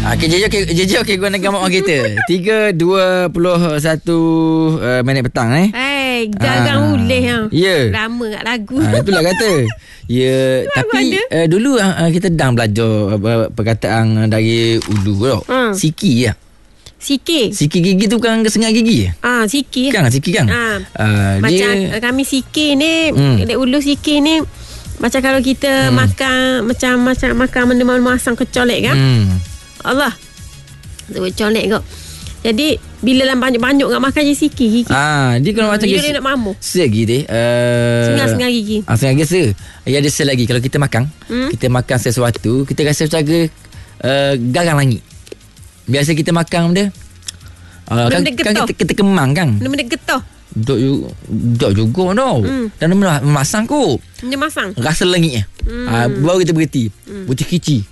Okey, guna gambar orang kita. 3:21 minit petang Gagang ulih ha. Ya. Lama kat lagu. Itulah kata. Ya, tapi dulu kita dah belajar perkataan dari ulu tau. Siki ya. Siki gigi tu bukan sengat gigi. Siki kan siki kan. Macam kami siki ni, dek ulu siki ni macam kalau kita makan macam makan benda-benda masang kecolek kan. Allah. Tu colek kau. Jadi bila dalam banyak-banyak nak makan je siki gigi. Dia kalau macam dia nak mamu. Segi dia. Sengal gigi. Sengal gigi. Ya ada lagi kalau kita makan, kita makan sesuatu, kita rasa macam garang langit. Biasa kita makan benda kan kita kemang kan. Benda getah. Dok juga tau. Dan memasang kot. Dia masang. Rasa langitnya. Baru kita berhenti. Putih kici.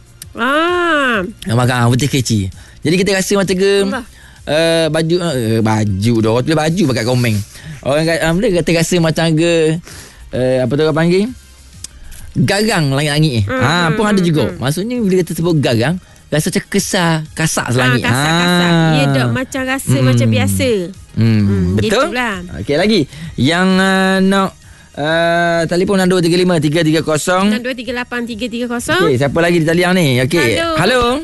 Makan putih kici. Jadi kita rasa macam baju dah. Tu baju pakai komeng. Orang kata rasa macam apa tu orang panggil? Garang langit-langit pun ada juga. Maksudnya bila kita sebut garang, rasa macam kasak selangit. Kasak. Ya dok macam rasa macam biasa. Betul lah. Okey lagi yang nak telefon 6235 330 6238 330. Okey, siapa lagi di talian ni? Okey. Halo.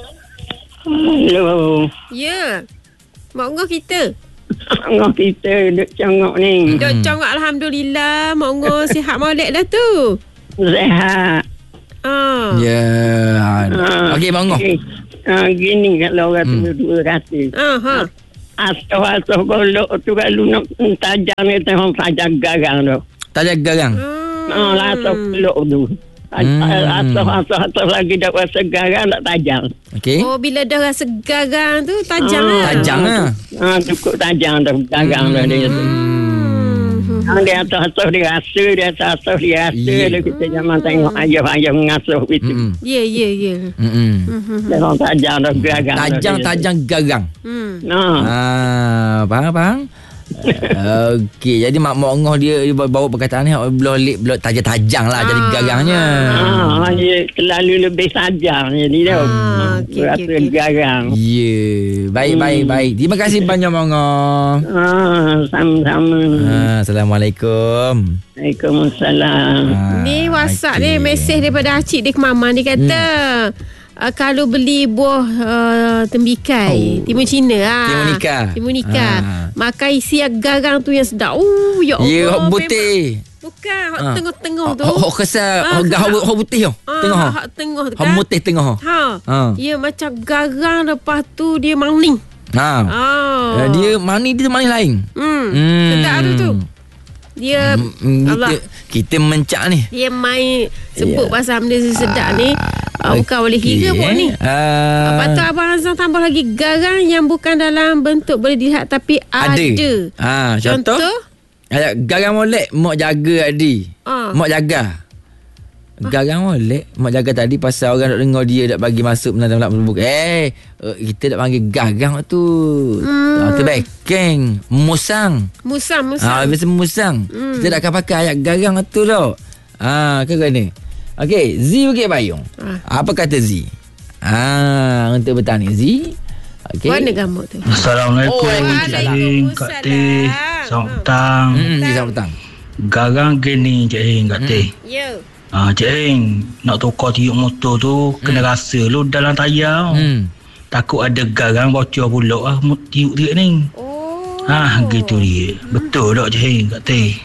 Ya. Mak ngah kita. Ngah kita duk congok ni. Duk congok alhamdulillah. Mak ngah sihat molek dah tu. Sihat. Ya. Okey, Mak Ngah. Gini kalau orang tu kata. Asal golok tu kalau nak tajam ni tengok tajam garang tu. Tajam garang. Asal golok tu. Asal lagi dah rasa garang tak tajam. Okey. Bila dah rasa garang tu tajam lah. Tajam lah. Cukup tajam tu garang dah dia tu. Dia atas dia rasa dia kita jangan tengok ayah mengasuh itu. Ya. Tengok tajam dah garang. Tajam garang. Faham? Okey, jadi Mak Ngah dia bawa perkataan ni belum tajam lah jadi garangnya. Dia terlalu lebih tajam jadi dah. Rasa garang. Ya. Baik. Terima kasih banyak Mak Ngah. Sama-sama. Assalamualaikum. Waalaikumsalam. Ni WhatsApp ni mesej daripada Acik dia ke Mama. Dia kata kalau beli buah tembikai Timur Cina Timur Nika maka isi garang tu yang sedap. Ya Allah. Ya, putih. Bukan, tengah-tengah tu. Kesal hok putih tu. Tengah. Hok tengah tu kan. Hok putih tengah. Ya macam garang lepas tu dia maning. Dia manis lain. Sedap tu. Dia Allah. Kita mencak ni. Dia main sebut pasal benda sedap ni. Bukan boleh kira pun ni. Lepas tu Abang Azam tambah lagi garang yang bukan dalam bentuk boleh dilihat tapi ada. Contoh? Garang molek mak jaga tadi. Mak jaga. Garang molek mak jaga tadi pasal orang nak dengar dia nak bagi masuk nak buka. Kita nak panggil garang tu. Tu bekeng, musang. Biasa musang. Kita nak pakai ayat garang tu tau. Kan ni. Okey, Z Bukit Bayung. Apa kata Z? Untuk bertanya Z. Okey. Mana gambar tu? Assalamualaikum Kak Teh. Selamat petang. Selamat petang. Garang gini Cik Hing Kak Teh. Ya. Cik Hing nak tukar tiup motor tu kena rasa lu dalam tayar. Takut ada garang bocor pula tiup dia ni. Gitu dia. Betul tak Cik Hing Kak Teh?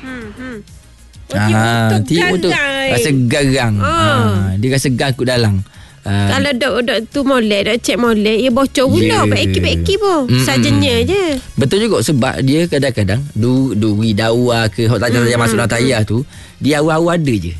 Tiup tu rasa garang. Dia rasa garang kat dalam. Kalau dok tu molek, dok cek molek, ia bocor pula. Baiki pun. Sajanya je. Betul juga sebab dia kadang-kadang duri dawa ke hok tajam masuk dalam tayar tu, dia awal-awal ada je.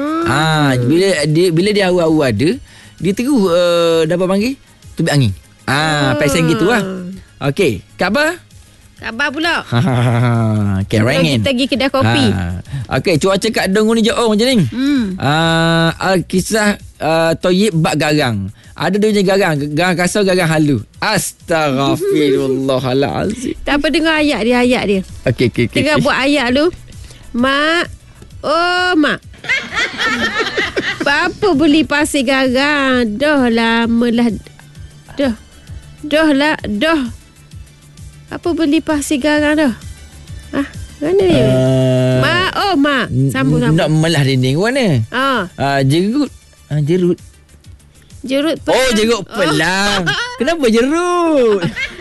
Bila dia awal-awal ada, dia terus dapat panggil tubik angin. Pesen gitu lah. Okey, khabar pula. Kerengin. Kita pergi kedai kopi. Okey, cuaca kat Dong ni jauh macam ni. Kisah Toyib bak garang. Ada dua jenis garang kasar, garang halu. Astaghfirullahalazim. Tak apa, dengar ayat dia. Okey. Dengar buat ayat lu. Mak. Mak. Bapa beli pasir garang. Dah lama lah. Dah. Apa beli pasir garang dah? Mana dia? Mak. Sambung. Nak melah dinding mana? Jerut. Jerut pelang. Jerut pelang. Kenapa jerut?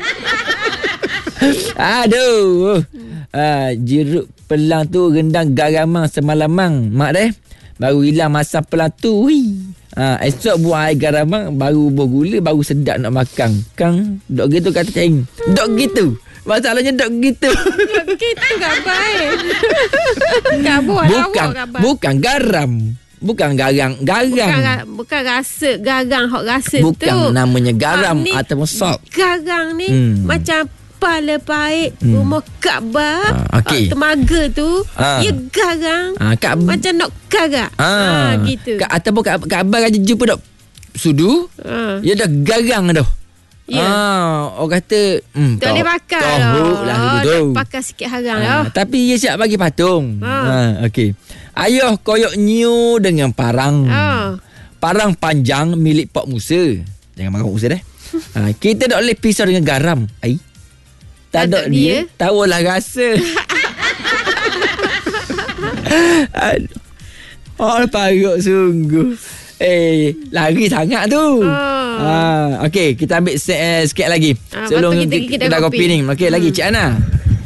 Aduh. Jerut pelang tu rendang garamang semalamang. Mak deh. Baru hilang masa pelang tu. Esok buang air garamang, baru buah gula, baru sedap nak makan. Kang, dok gitu kata Cing. Dok gitu. Masalahnya dok gitu. Dok gitu gabai. Bukan garam. Bukan garang. Bukan rasa garang, hok rasa bukan tu. Bukan namanya garam ataupun salt. Garang ni macam pala pahit rumah Kaabah. Temaga tu dia garang. Macam nak garang. Gitu. Ataupun Kaabah Raja jumpa dok sudu. Dia dah garang dah. Orang kata tak boleh pakai lah. Pakai sikit haram lah. Tapi dia siap bagi patung. Okey. Ayah koyok new dengan parang. Parang panjang milik Pak Musa. Jangan marah Pak Musa dah. Kita tak boleh pisau dengan garam. Tak ada dia. Tahulah rasa. Parut sungguh. Lari sangat tu. Okey, kita ambil sikit lagi. Sebelum kita kopi ni. Okey, lagi Cik Ana.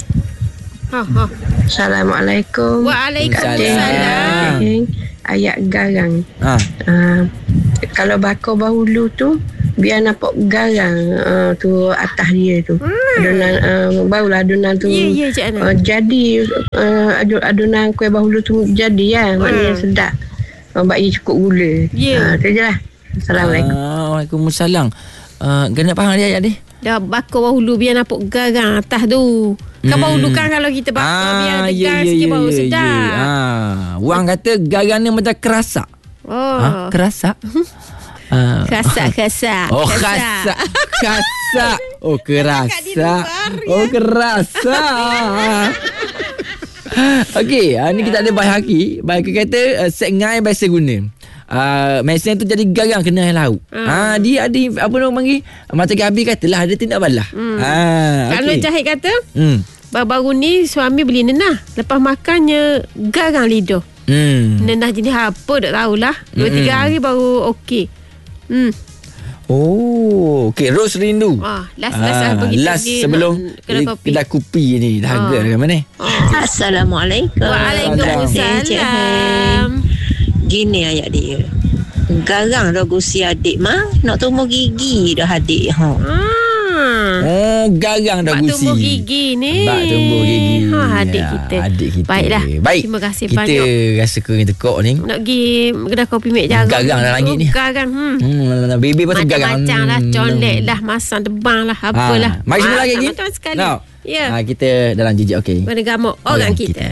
Assalamualaikum. Waalaikumsalam. Ayat garang. Kalau bakar bahulu tu biar nampak garang tu atas dia tu. Adunan barulah adunan tu jadi adunan kuih bahulu tu jadi maknanya sedap. Bagi cukup gula. Tu je lah. Assalamualaikum. Waalaikumsalam. Kena faham dia ayat ni. Dah bakar bahulu biar nampak garang atas tu. Kan bahulu kan kalau kita bakar biar tegar sikit baru sedap. Orang kata garang ni macam kerasak. Kerasak? Kerasak. Kerasak. Kerasak. Okey, ni kita ada bayi haki. Bayi haki kata sengai biasa guna. Mesin tu jadi garang kena air laut. Dia ada apa nama panggil? Macam Gabi katalah ada tindak balah. Kalau Jahid kata baru-baru ni suami beli nenah. Lepas makannya garang lidah. Nenah jenis apa tak tahulah. 2-3 hari baru okey. Okey, Rose rindu. Last sebelum kedai kopi ni dah harga dengan mana? Assalamualaikum. Waalaikumsalam. Gini ayat dia. Garang dah gusi adik mah nak tumbuh gigi dah adik. Garang dah gusi. Bak tumbuh gigi ni. Bak tumbuh gigi. Adik kita. Baiklah. Baik. Terima kasih kita banyak. Kita rasa kering tekok ni. Nak pergi kedai kopi Mek Jarang. Garang dah langit ni. Garang. Baby pun garang. Macam-macam lah. Colek lah. Masang tebang lah. Apalah. Mari semula lagi. Macam sekali. Ya. Kita dalam jejak okey. Mana gamuk orang kita.